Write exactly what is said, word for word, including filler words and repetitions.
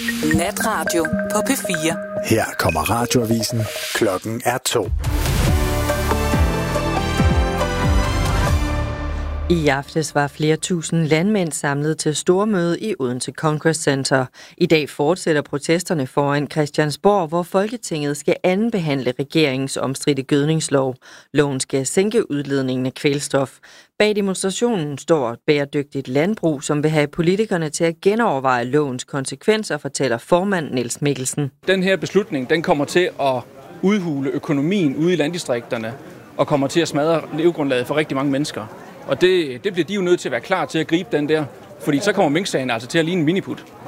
Natradio på P fire. Her kommer radioavisen. Klokken er to. I aftes var flere tusind landmænd samlet til stormøde i Odense Congress Center. I dag fortsætter protesterne foran Christiansborg, hvor Folketinget skal andenbehandle regeringens omstridte gødningslov. Loven skal sænke udledningen af kvælstof. Bag demonstrationen står et bæredygtigt landbrug, som vil have politikerne til at genoverveje lovens konsekvenser, fortæller formand Niels Mikkelsen. Den her beslutning, den kommer til at udhule økonomien ude i landdistrikterne og kommer til at smadre levegrundlaget for rigtig mange mennesker. Og det, det bliver de jo nødt til at være klar til at gribe den der, fordi så kommer minksagen altså til at ligne en miniput.